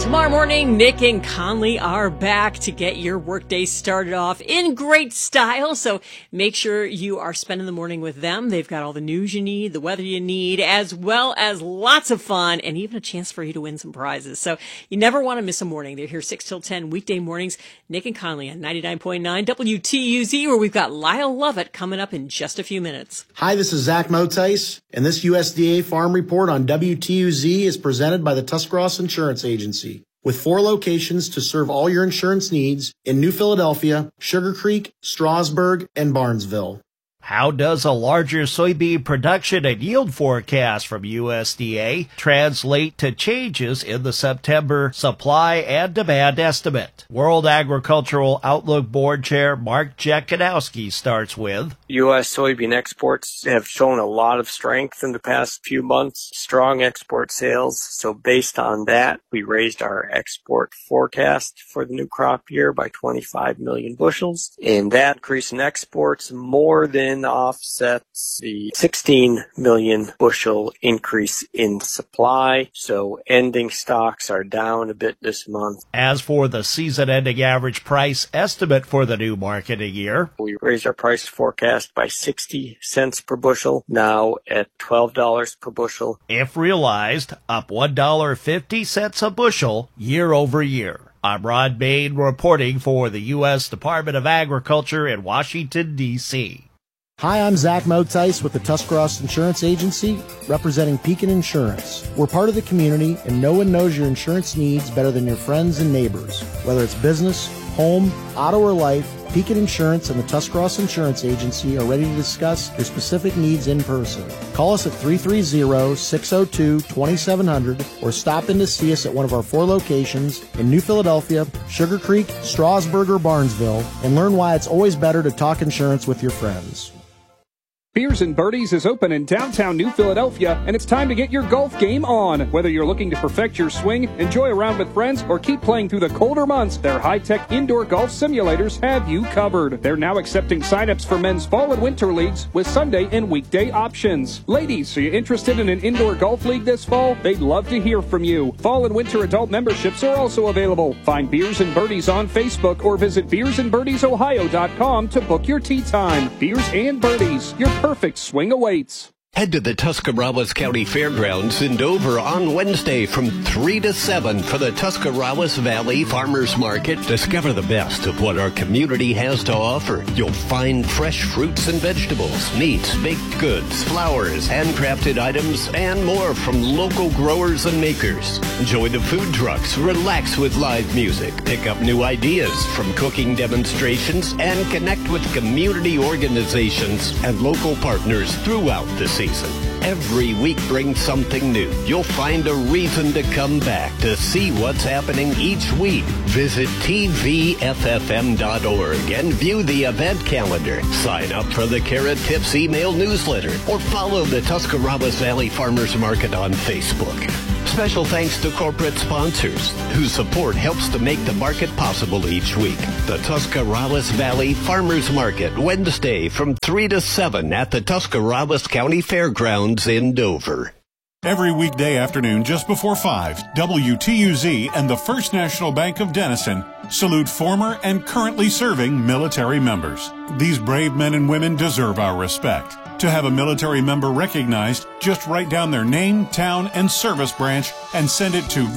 Tomorrow morning, Nick and Conley are back to get your workday started off in great style. So make sure you are spending the morning with them. They've got all the news you need, the weather you need, as well as lots of fun and even a chance for you to win some prizes. So you never want to miss a morning. They're here 6 till 10 weekday mornings. Nick and Conley on 99.9 WTUZ, where we've got Lyle Lovett coming up in just a few minutes. Hi, this is Zach Motice, and this USDA Farm Report on WTUZ is presented by the Tuscarawas Insurance Agency. With 4 locations to serve all your insurance needs in New Philadelphia, Sugar Creek, Strasburg, and Barnesville. How does a larger soybean production and yield forecast from USDA translate to changes in the September supply and demand estimate? World Agricultural Outlook Board Chair Mark Jekanowski starts with, U.S. soybean exports have shown a lot of strength in the past few months, strong export sales. So based on that, we raised our export forecast for the new crop year by 25 million bushels. And that increase in exports more than offsets the 16 million bushel increase in supply. So ending stocks are down a bit this month. As for the season-ending average price estimate for the new marketing year, we raised our price forecast by 60 cents per bushel, now at $12 per bushel. If realized, up $1.50 a bushel year over year. I'm Rod Bain reporting for the U.S. Department of Agriculture in Washington, D.C. Hi, I'm Zach Motice with the Tuscarawas Insurance Agency, representing Pekin Insurance. We're part of the community, and no one knows your insurance needs better than your friends and neighbors. Whether it's business, home, auto, or life, Pekin Insurance and the Tuscarawas Insurance Agency are ready to discuss your specific needs in person. Call us at 330-602-2700 or stop in to see us at one of our 4 locations in New Philadelphia, Sugar Creek, Strasburg, or Barnesville, and learn why it's always better to talk insurance with your friends. Beers and Birdies is open in downtown New Philadelphia, and it's time to get your golf game on. Whether you're looking to perfect your swing, enjoy a round with friends, or keep playing through the colder months, their high-tech indoor golf simulators have you covered. They're now accepting sign-ups for men's fall and winter leagues with Sunday and weekday options. Ladies, are you interested in an indoor golf league this fall? They'd love to hear from you. Fall and winter adult memberships are also available. Find Beers and Birdies on Facebook or visit beersandbirdiesohio.com to book your tee time. Beers and Birdies, your perfect swing awaits. Head to the Tuscarawas County Fairgrounds in Dover on Wednesday from 3 to 7 for the Tuscarawas Valley Farmers Market. Discover the best of what our community has to offer. You'll find fresh fruits and vegetables, meats, baked goods, flowers, handcrafted items, and more from local growers and makers. Enjoy the food trucks, relax with live music, pick up new ideas from cooking demonstrations, and connect with community organizations and local partners throughout the season. Every week brings something new. You'll find a reason to come back to see what's happening each week. Visit tvffm.org and view the event calendar. Sign up for the Carrot Tips email newsletter or follow the Tuscarawas Valley Farmers Market on Facebook. Special thanks to corporate sponsors whose support helps to make the market possible each week. The Tuscarawas Valley Farmers Market, Wednesday from 3 to 7 at the Tuscarawas County Fairgrounds in Dover. Every weekday afternoon just before 5, WTUZ and the First National Bank of Denison salute former and currently serving military members. These brave men and women deserve our respect. To have a military member recognized, just write down their name, town, and service branch and send it to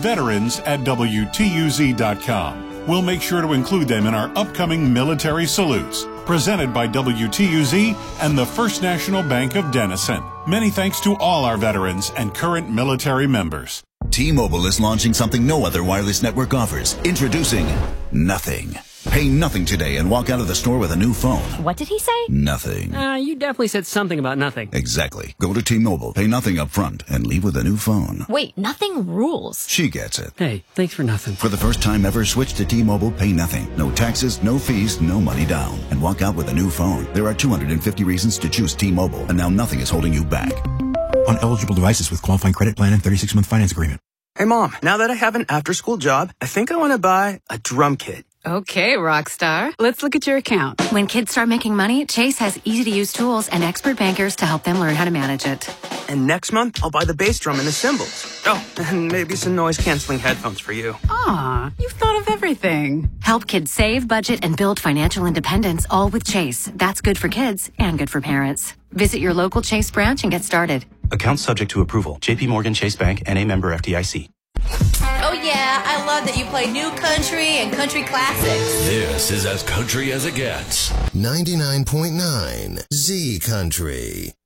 veterans@WTUZ.com. We'll make sure to include them in our upcoming military salutes. Presented by WTUZ and the First National Bank of Denison. Many thanks to all our veterans and current military members. T-Mobile is launching something no other wireless network offers. Introducing Nothing. Pay nothing today and walk out of the store with a new phone. What did he say? Nothing. You definitely said something about nothing. Exactly. Go to T-Mobile, pay nothing up front, and leave with a new phone. Wait, nothing rules. She gets it. Hey, thanks for nothing. For the first time ever, switch to T-Mobile, pay nothing. No taxes, no fees, no money down. And walk out with a new phone. There are 250 reasons to choose T-Mobile, and now nothing is holding you back. On eligible devices with qualifying credit plan and 36-month finance agreement. Hey, Mom, now that I have an after-school job, I think I want to buy a drum kit. Okay, Rockstar. Let's look at your account. When kids start making money, Chase has easy-to-use tools and expert bankers to help them learn how to manage it. And next month, I'll buy the bass drum and the cymbals. Oh, and maybe some noise-canceling headphones for you. Aw, you've thought of everything. Help kids save, budget, and build financial independence, all with Chase. That's good for kids and good for parents. Visit your local Chase branch and get started. Account subject to approval. JP Morgan Chase Bank, N.A. member FDIC. Oh yeah, I love that you play new country and country classics. This is as country as it gets. 99.9 Z Country.